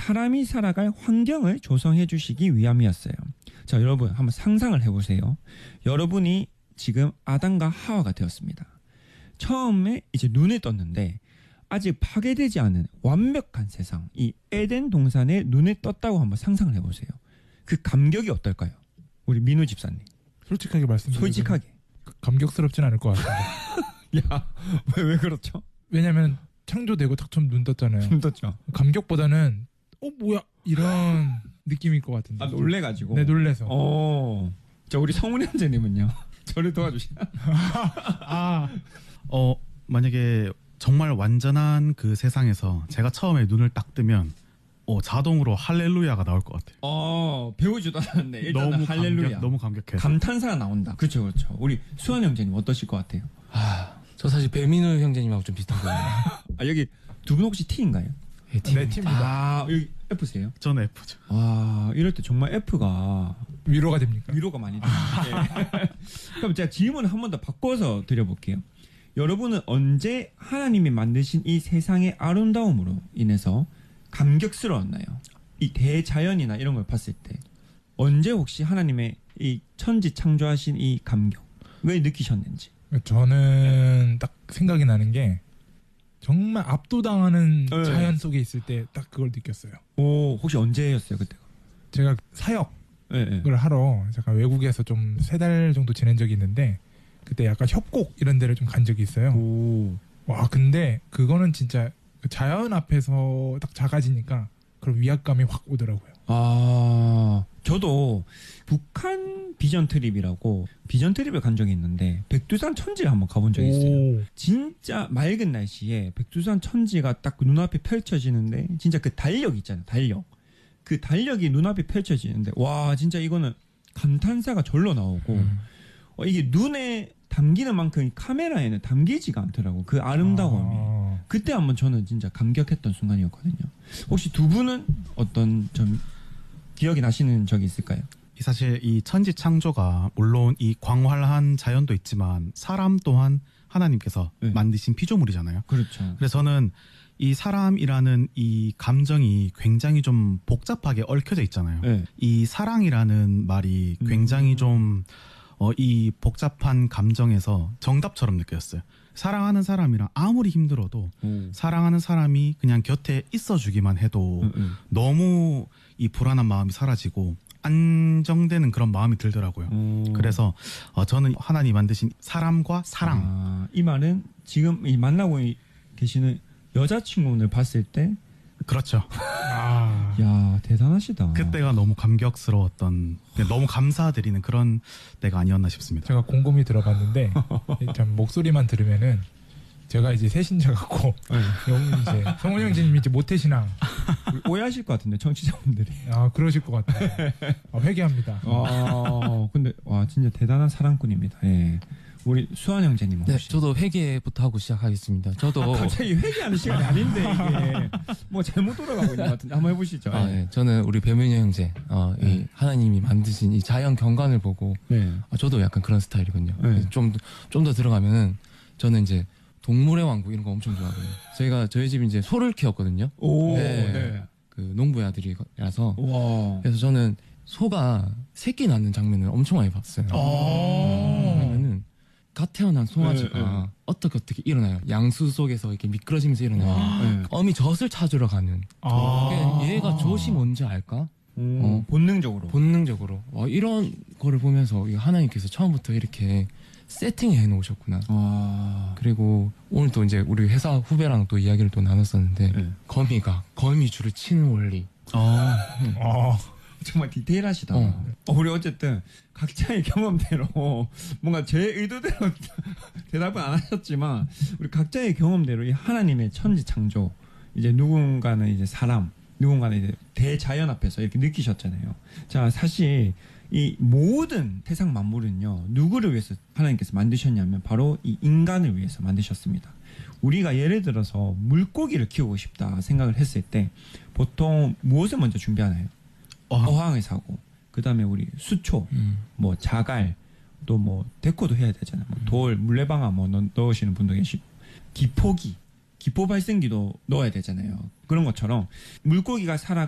사람이 살아갈 환경을 조성해 주시기 위함이었어요. 자, 여러분 한번 상상을 해보세요. 여러분이 지금 아담과 하와가 되었습니다. 처음에 이제 눈에 떴는데 아직 파괴되지 않은 완벽한 세상, 이 에덴 동산에 눈에 떴다고 한번 상상을 해보세요. 그 감격이 어떨까요? 우리 민우 집사님. 솔직하게 말씀드리면 솔직하게. 감격스럽진 않을 것 같습니다. 야, 왜 그렇죠? 왜냐면 창조되고 딱 처음 눈 떴잖아요. 눈 떴죠. 감격보다는 뭐야 이런 느낌일 것 같은데. 아, 놀래가지고. 네, 놀래서. 자, 우리 성훈이 형제님은요? 저를 도와주시나? 만약에 정말 완전한 그 세상에서 제가 처음에 눈을 딱 뜨면 자동으로 할렐루야가 나올 것 같아요. 배우지도 않았네. 일단은 할렐루야. 너무 감격해서. 감탄사가 나온다. 그렇죠, 그렇죠. 우리 수환 형제님 어떠실 것 같아요? 저 사실 배민우 형제님하고 좀 비슷하거든요. 여기 두 분 혹시 T인가요? 네, 팀입니다. 여기 F세요? 저는 F죠. 이럴 때 정말 F가 위로가 됩니까? 위로가 많이 됩니다. 네. 그럼 제가 질문을 한 번 더 바꿔서 드려볼게요. 여러분은 언제 하나님이 만드신 이 세상의 아름다움으로 인해서 감격스러웠나요? 이 대자연이나 이런 걸 봤을 때 언제 혹시 하나님의 이 천지 창조하신 이 감격을 느끼셨는지? 저는 딱 생각이 나는 게 정말 압도당하는 자연 속에 있을 때 딱 그걸 느꼈어요. 혹시 언제였어요 그때가? 제가 사역을 하러 잠깐 외국에서 좀 3달 정도 지낸 적이 있는데 그때 약간 협곡 이런 데를 좀 간 적이 있어요. 와, 근데 그거는 진짜 자연 앞에서 딱 작아지니까 그런 위압감이 확 오더라고요. 저도 북한 비전 트립이라고 비전 트립을 간 적이 있는데 백두산 천지를 한번 가본 적이 있어요. 진짜 맑은 날씨에 백두산 천지가 딱 눈앞에 펼쳐지는데 진짜 그 달력 있잖아요. 달력. 그 달력이 눈앞에 펼쳐지는데 와, 진짜 이거는 감탄사가 절로 나오고 이게 눈에 담기는 만큼 카메라에는 담기지가 않더라고. 그 아름다움이. 그때 한번 저는 진짜 감격했던 순간이었거든요. 혹시 두 분은 어떤 좀 기억이 나시는 적이 있을까요? 사실 이 천지 창조가 물론 이 광활한 자연도 있지만 사람 또한 하나님께서 만드신 피조물이잖아요. 그렇죠. 그래서 저는 이 사람이라는 이 감정이 굉장히 좀 복잡하게 얽혀져 있잖아요. 이 사랑이라는 말이 굉장히 좀 이 복잡한 감정에서 정답처럼 느껴졌어요. 사랑하는 사람이랑 아무리 힘들어도 사랑하는 사람이 그냥 곁에 있어주기만 해도 너무 이 불안한 마음이 사라지고 안정되는 그런 마음이 들더라고요. 그래서 저는 하나님 만드신 사람과 사랑. 이 말은 지금 이 만나고 계시는 여자친구를 봤을 때 그렇죠. 야, 대단하시다. 그때가 너무 감격스러웠던, 너무 감사드리는 그런 때가 아니었나 싶습니다. 제가 곰곰이 들어봤는데 참 목소리만 들으면은 제가 이제 새신자 같고 이제 성훈 형제님이 이제 모태신앙 오해하실 것 같은데 청취자분들이. 그러실 것 같아요. 회개합니다. 근데 와, 진짜 대단한 사랑꾼입니다. 예. 우리 수환 형제님 혹시? 네, 저도 회개부터 하고 시작하겠습니다. 저도 갑자기 회개하는 시간이 아닌데 이게 뭐 잘못 돌아가고 있는 것 같은데 한번 해보시죠. 네. 저는 우리 배민우 형제 이 하나님이 만드신 이 자연 경관을 보고 저도 약간 그런 스타일이거든요. 좀 더 들어가면은 저는 이제 동물의 왕국 이런 거 엄청 좋아하거든요. 저희 집이 이제 소를 키웠거든요. 그 농부의 아들이라서 그래서 저는 소가 새끼 낳는 장면을 엄청 많이 봤어요. 그러면은 갓 태어난 송아지가 어떻게 일어나요? 양수 속에서 이렇게 미끄러지면서 일어나요. 어미 젖을 찾으러 가는. 얘가 젖이 뭔지 알까? 본능적으로. 이런 거를 보면서 하나님께서 처음부터 이렇게 세팅해 놓으셨구나. 그리고 오늘 또 이제 우리 회사 후배랑 또 이야기를 또 나눴었는데 거미가 거미줄을 치는 원리. 정말 디테일하시다. 우리 어쨌든 각자의 경험대로 뭔가 제 의도대로 대답은 안 하셨지만 우리 각자의 경험대로 이 하나님의 천지 창조, 이제 누군가는 이제 사람, 누군가는 이제 대자연 앞에서 이렇게 느끼셨잖아요. 자, 사실 이 모든 세상 만물은요, 누구를 위해서 하나님께서 만드셨냐면 바로 이 인간을 위해서 만드셨습니다. 우리가 예를 들어서 물고기를 키우고 싶다 생각을 했을 때 보통 무엇을 먼저 준비하나요? 어항을 사고, 그 다음에 우리 수초, 뭐 자갈, 또 뭐 데코도 해야 되잖아요. 뭐 돌, 물레방아 뭐 넣으시는 분도 계시고, 기포기, 기포 발생기도 넣어야 되잖아요. 그런 것처럼 물고기가 살아